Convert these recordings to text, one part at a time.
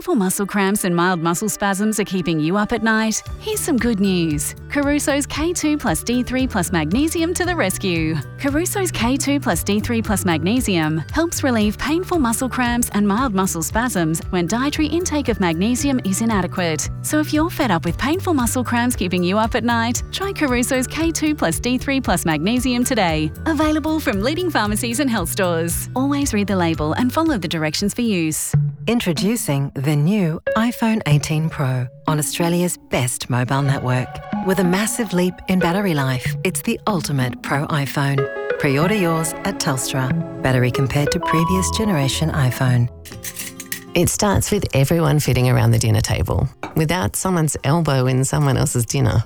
painful muscle cramps and mild muscle spasms are keeping you up at night? Here's some good news. Caruso's K2 plus D3 plus magnesium to the rescue. Caruso's K2 plus D3 plus magnesium helps relieve painful muscle cramps and mild muscle spasms when dietary intake of magnesium is inadequate. So if you're fed up with painful muscle cramps keeping you up at night, try Caruso's K2 plus D3 plus magnesium today. Available from leading pharmacies and health stores. Always read the label and follow the directions for use. Introducing the new iPhone 18 Pro on Australia's best mobile network. With a massive leap in battery life, it's the ultimate Pro iPhone. Pre-order yours at Telstra. Battery compared to previous generation iPhone. It starts with everyone fitting around the dinner table, without someone's elbow in someone else's dinner.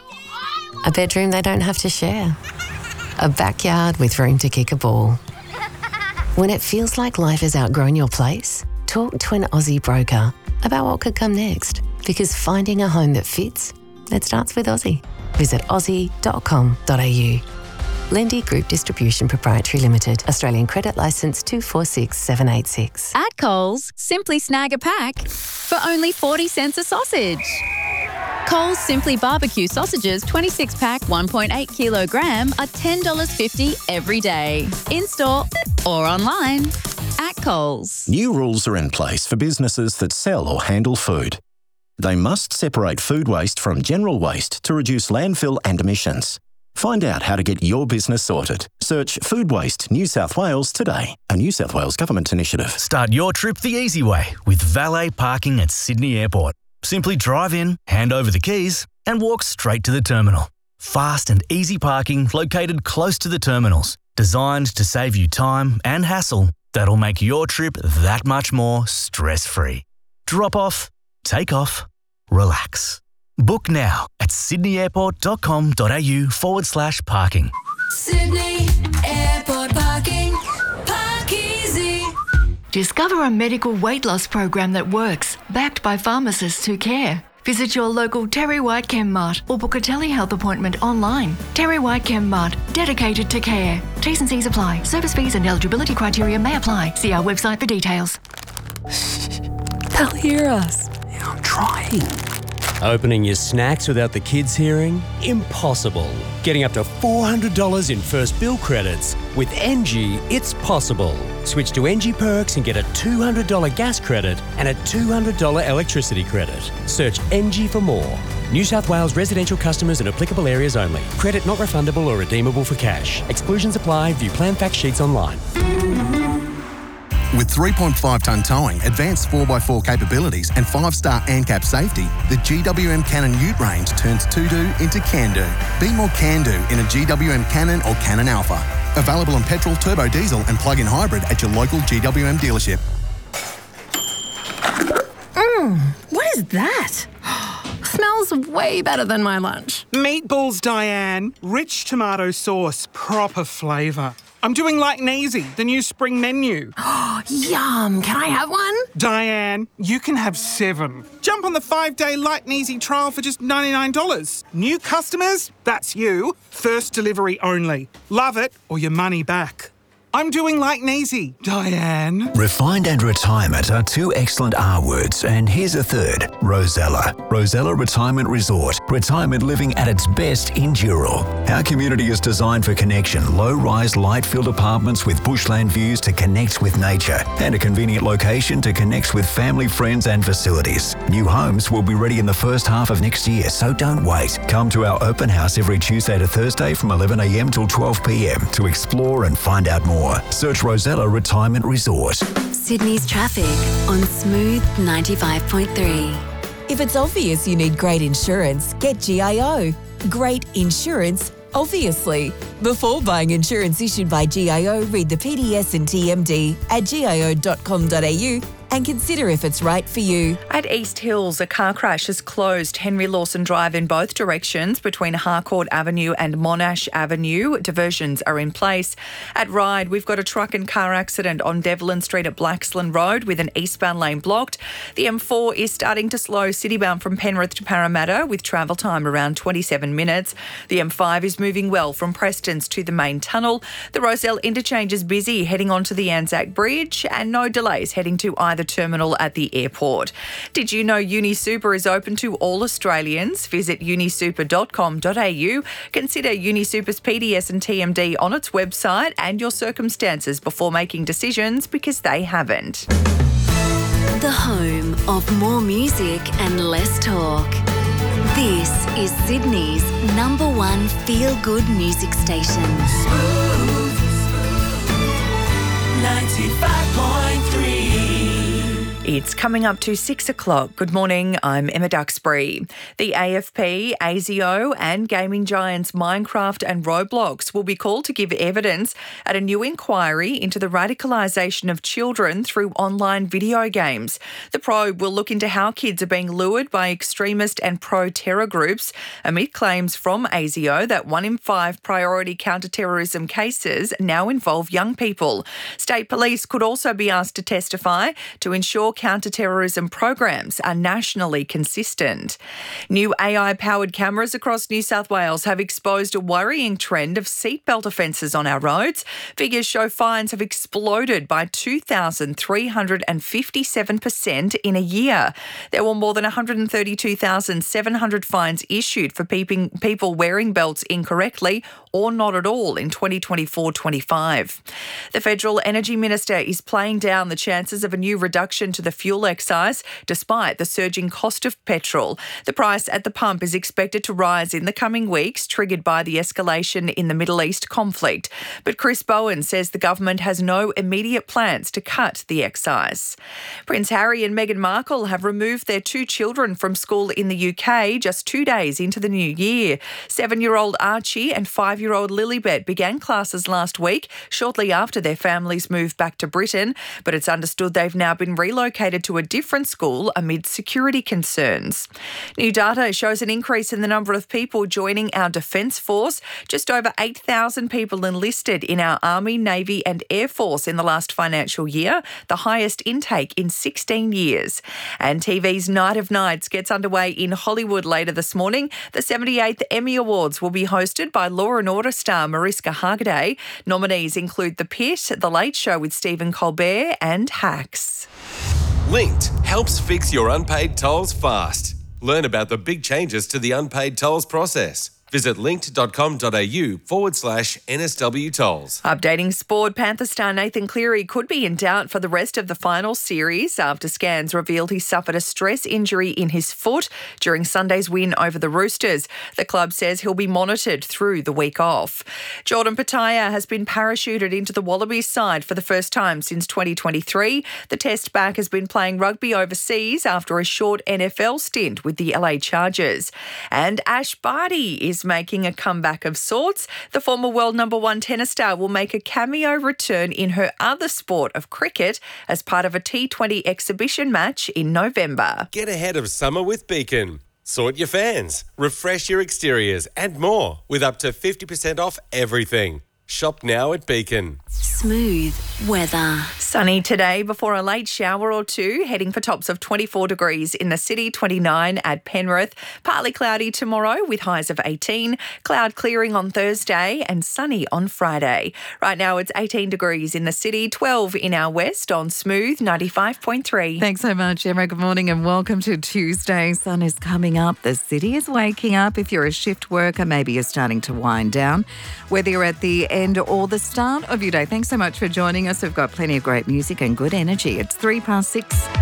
A bedroom they don't have to share. A backyard with room to kick a ball. When it feels like life has outgrown your place, talk to an Aussie broker about what could come next. Because finding a home that fits, it starts with Aussie. Visit aussie.com.au. Lendi Group Distribution Proprietary Limited. Australian Credit Licence 246786. At Coles, simply snag a pack for only 40 cents a sausage. Coles Simply Barbecue Sausages 26-pack 1.8 kilogram are $10.50 every day. In-store or online. At Coles. New rules are in place for businesses that sell or handle food. They must separate food waste from general waste to reduce landfill and emissions. Find out how to get your business sorted. Search Food Waste New South Wales today, a New South Wales government initiative. Start your trip the easy way with valet parking at Sydney Airport. Simply drive in, hand over the keys, and walk straight to the terminal. Fast and easy parking located close to the terminals, designed to save you time and hassle that'll make your trip that much more stress-free. Drop off, take off, relax. Book now at sydneyairport.com.au/parking. Sydney Airport Parking. Park easy. Discover a medical weight loss program that works, backed by pharmacists who care. Visit your local Terry White Chem Mart or book a telehealth appointment online. Terry White Chem Mart, dedicated to care. T's and C's apply. Service fees and eligibility criteria may apply. See our website for details. They'll hear us. Yeah, I'm trying. Opening your snacks without the kids hearing? Impossible. Getting up to $400 in first bill credits. With NG, it's possible. Switch to NG Perks and get a $200 gas credit and a $200 electricity credit. Search NG for more. New South Wales residential customers in applicable areas only. Credit not refundable or redeemable for cash. Exclusions apply. View plan fact sheets online. With 3.5-tonne towing, advanced 4x4 capabilities and 5-star ANCAP safety, the GWM Cannon Ute range turns to-do into can-do. Be more can-do in a GWM Cannon or Cannon Alpha. Available in petrol, turbo diesel and plug-in hybrid at your local GWM dealership. What is that? Smells way better than my lunch. Meatballs, Diane. Rich tomato sauce, proper flavour. I'm doing like Neasy, the new spring menu. Yum! Can I have one? Diane, you can have 7. Jump on the 5-day Like Neasy trial for just $99. New customers? That's you. First delivery only. Love it or your money back. I'm doing like Neasy, Diane. Refined and retirement are 2 excellent R words, and here's a third, Rosella. Rosella Retirement Resort. Retirement living at its best in Dural. Our community is designed for connection. Low-rise, light-filled apartments with bushland views to connect with nature, and a convenient location to connect with family, friends and facilities. New homes will be ready in the first half of next year, so don't wait. Come to our open house every Tuesday to Thursday from 11 a.m. till 12 p.m. to explore and find out more. Search Rosella Retirement Resort. Sydney's traffic on Smooth 95.3. If it's obvious you need great insurance, get GIO. Great insurance, obviously. Before buying insurance issued by GIO, read the PDS and TMD at gio.com.au and consider if it's right for you. At East Hills, a car crash has closed Henry Lawson Drive in both directions between Harcourt Avenue and Monash Avenue. Diversions are in place. At Ryde, we've got a truck and car accident on Devlin Street at Blaxland Road with an eastbound lane blocked. The M4 is starting to slow citybound from Penrith to Parramatta with travel time around 27 minutes. The M5 is moving well from Prestons to the main tunnel. The Rozelle interchange is busy heading onto the Anzac Bridge and no delays heading to either terminal at the airport. Did you know UniSuper is open to all Australians? Visit unisuper.com.au. Consider UniSuper's PDS and TMD on its website and your circumstances before making decisions, because they haven't. The home of more music and less talk. This is Sydney's #1 feel-good music station. 95.3. It's coming up to 6 o'clock. Good morning, I'm Emma Duxbury. The AFP, ASIO and gaming giants Minecraft and Roblox will be called to give evidence at a new inquiry into the radicalisation of children through online video games. The probe will look into how kids are being lured by extremist and pro-terror groups amid claims from ASIO that 1 in 5 priority counter-terrorism cases now involve young people. State police could also be asked to testify to ensure counter-terrorism programs are nationally consistent. New AI-powered cameras across New South Wales have exposed a worrying trend of seatbelt offences on our roads. Figures show fines have exploded by 2,357% in a year. There were more than 132,700 fines issued for people wearing belts incorrectly or not at all in 2024-25. The Federal Energy Minister is playing down the chances of a new reduction to the fuel excise despite the surging cost of petrol. The price at the pump is expected to rise in the coming weeks, triggered by the escalation in the Middle East conflict. But Chris Bowen says the government has no immediate plans to cut the excise. Prince Harry and Meghan Markle have removed their 2 children from school in the UK just 2 days into the new year. 7-year-old Archie and 5-year-old Lilibet began classes last week, shortly after their families moved back to Britain, but it's understood they've now been relocated to a different school amid security concerns. New data shows an increase in the number of people joining our Defence Force. Just over 8,000 people enlisted in our Army, Navy and Air Force in the last financial year, the highest intake in 16 years. And TV's Night of Nights gets underway in Hollywood later this morning. The 78th Emmy Awards will be hosted by Law & Order star Mariska Hargitay. Nominees include The Pit, The Late Show with Stephen Colbert and Hacks. Linked helps fix your unpaid tolls fast. Learn about the big changes to the unpaid tolls process. Visit linked.com.au/NSW tolls. Updating sport, Panther star Nathan Cleary could be in doubt for the rest of the final series after scans revealed he suffered a stress injury in his foot during Sunday's win over the Roosters. The club says he'll be monitored through the week off. Jordan Petaia has been parachuted into the Wallabies side for the first time since 2023. The test back has been playing rugby overseas after a short NFL stint with the LA Chargers. And Ash Barty is making a comeback of sorts. The former world #1 tennis star will make a cameo return in her other sport of cricket as part of a T20 exhibition match in November. Get ahead of summer with Beacon. Sort your fans, refresh your exteriors and more with up to 50% off everything. Shop now at Beacon. Smooth weather. Sunny today before a late shower or two, heading for tops of 24 degrees in the city, 29 at Penrith. Partly cloudy tomorrow with highs of 18. Cloud clearing on Thursday and sunny on Friday. Right now it's 18 degrees in the city, 12 in our west on Smooth 95.3. Thanks so much, Emma. Good morning and welcome to Tuesday. Sun is coming up. The city is waking up. If you're a shift worker, maybe you're starting to wind down. Whether you're at the end or the start of your day, thanks so much for joining us. We've got plenty of great music and good energy. It's 6:03.